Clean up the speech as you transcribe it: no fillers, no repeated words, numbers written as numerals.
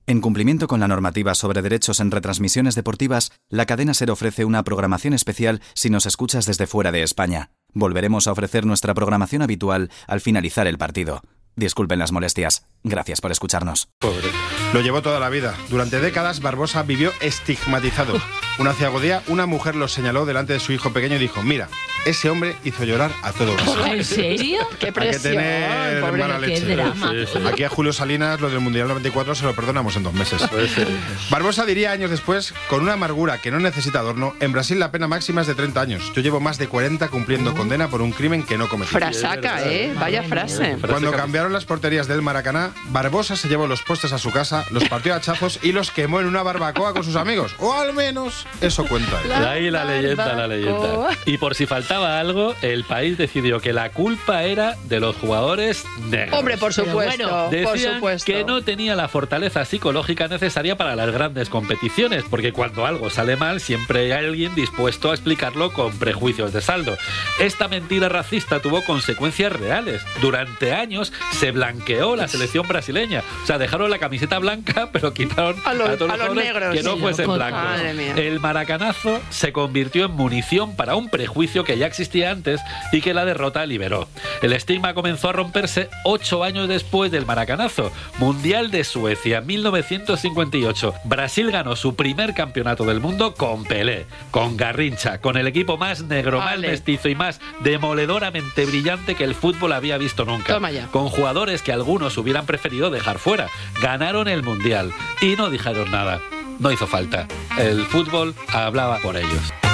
En cumplimiento con la normativa sobre derechos en retransmisiones deportivas, la cadena SER ofrece una programación especial si nos escuchas desde fuera de España. Volveremos a ofrecer nuestra programación habitual al finalizar el partido. Disculpen las molestias. Gracias por escucharnos. Pobre. Lo llevó toda la vida. Durante décadas, Barbosa vivió estigmatizado. Una día, una mujer lo señaló delante de su hijo pequeño y dijo: mira, ese hombre hizo llorar a todo Brasil. ¿En serio? ¡Qué presión! Hay que tener pobre, mala leche. ¡qué drama! Sí. Aquí a Julio Salinas, lo del Mundial 94, se lo perdonamos en 2 meses. Barbosa diría años después, con una amargura que no necesita adorno: en Brasil la pena máxima es de 30 años. Yo llevo más de 40 cumpliendo condena por un crimen que no cometí. Frasaca, vaya frase. Cuando cambiaron las porterías del Maracaná, Barbosa se llevó los postes a su casa, los partió a hachazos y los quemó en una barbacoa con sus amigos. O al menos eso cuenta él. Ahí la leyenda. Y por si faltaba algo, el país decidió que la culpa era de los jugadores negros. Hombre, por supuesto. Decían que no tenía la fortaleza psicológica necesaria para las grandes competiciones, porque cuando algo sale mal siempre hay alguien dispuesto a explicarlo con prejuicios de saldo. Esta mentira racista tuvo consecuencias reales. Durante años se blanqueó la selección brasileña. O sea, dejaron la camiseta blanca, pero quitaron a todos los negros que no fuesen blancos. El maracanazo se convirtió en munición para un prejuicio que ya existía antes y que la derrota liberó. El estigma comenzó a romperse 8 años después del maracanazo. Mundial de Suecia, 1958. Brasil ganó su primer campeonato del mundo con Pelé, con Garrincha, con el equipo más negro, más mestizo y más demoledoramente brillante que el fútbol había visto nunca. Con jugadores que algunos hubieran preferido dejar fuera. Ganaron el Mundial y no dijeron nada. No hizo falta. El fútbol hablaba por ellos.